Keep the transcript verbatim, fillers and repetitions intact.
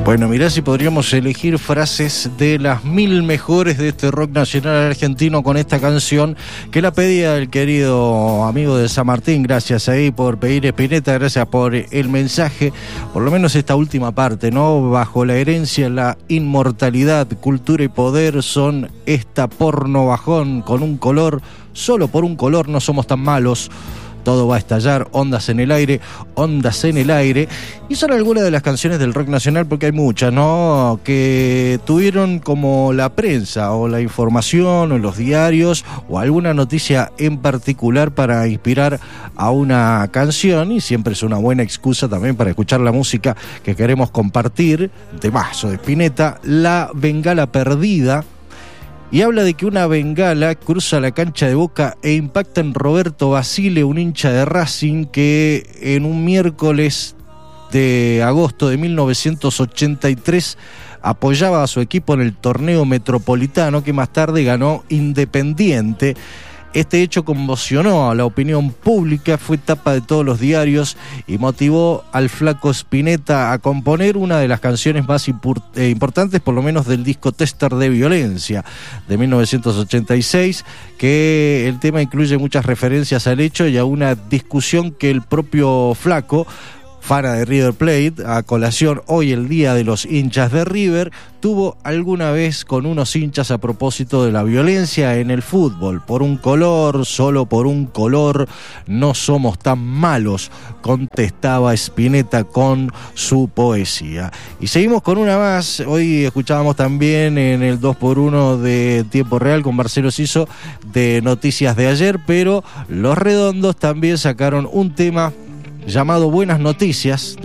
Bueno, mirá si podríamos elegir frases de las mil mejores de este rock nacional argentino con esta canción que la pedía el querido amigo de San Martín. Gracias ahí por pedir Spinetta, gracias por el mensaje, por lo menos esta última parte, ¿no? Bajo la herencia, la inmortalidad, cultura y poder son esta porno bajón con un color, solo por un color no somos tan malos. Todo va a estallar, ondas en el aire, ondas en el aire. Y son algunas de las canciones del rock nacional, porque hay muchas, ¿no? Que tuvieron como la prensa o la información o los diarios o alguna noticia en particular para inspirar a una canción, y siempre es una buena excusa también para escuchar la música que queremos compartir. Temazo de Spinetta, La Bengala Perdida. Y habla de que una bengala cruza la cancha de Boca e impacta en Roberto Basile, un hincha de Racing que en un miércoles de agosto de mil novecientos ochenta y tres apoyaba a su equipo en el torneo metropolitano que más tarde ganó Independiente. Este hecho conmocionó a la opinión pública, fue tapa de todos los diarios y motivó al flaco Spinetta a componer una de las canciones más import- eh, importantes, por lo menos del disco Tester de Violencia de mil novecientos ochenta y seis, que el tema incluye muchas referencias al hecho y a una discusión que el propio flaco, fana de River Plate, a colación hoy el día de los hinchas de River, tuvo alguna vez con unos hinchas a propósito de la violencia en el fútbol. Por un color, solo por un color, no somos tan malos, contestaba Spinetta con su poesía. Y seguimos con una más. Hoy escuchábamos también en el dos por uno de Tiempo Real con Marcelo Ciso de Noticias de Ayer, pero Los Redondos también sacaron un tema llamado Buenas Noticias.